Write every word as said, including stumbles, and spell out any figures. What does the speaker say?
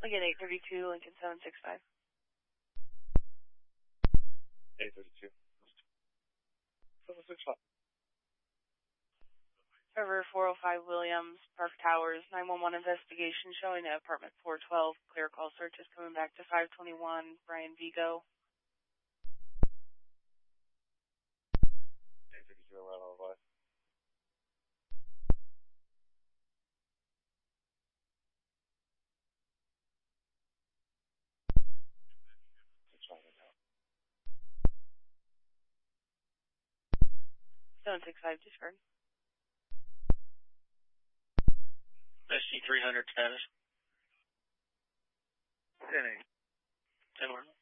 Lincoln eight thirty-two, Lincoln seven six five. eight thirty-two. seven six five. Trevor four oh five Williams, Park Towers, nine one one investigation showing at apartment four twelve. Clear call search is coming back to five twenty-one, Brian Vigo. eight thirty-two, eleven oh five. seven six five, discard. S C three hundred status. ten eight. ten one.